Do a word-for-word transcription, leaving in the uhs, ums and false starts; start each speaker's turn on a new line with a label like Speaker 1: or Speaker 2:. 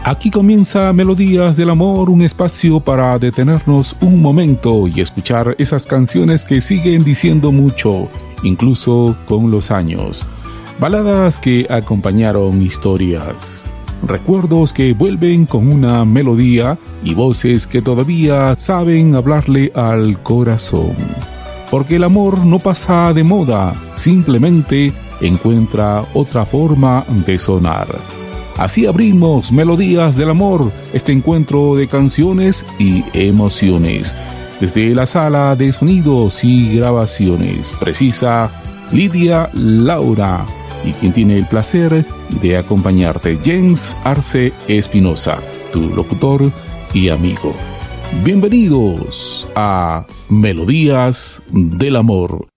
Speaker 1: Aquí comienza Melodías del Amor, un espacio para detenernos un momento y escuchar esas canciones que siguen diciendo mucho, incluso con los años. Baladas que acompañaron historias. Recuerdos que vuelven con una melodía y voces que todavía saben hablarle al corazón. Porque el amor no pasa de moda, simplemente encuentra otra forma de sonar. Así abrimos Melodías del Amor, este encuentro de canciones y emociones. Desde la sala de sonidos y grabaciones, precisa Lidia Laura, y quien tiene el placer de acompañarte, Jens Arce Espinosa, tu locutor y amigo. Bienvenidos a Melodías del Amor.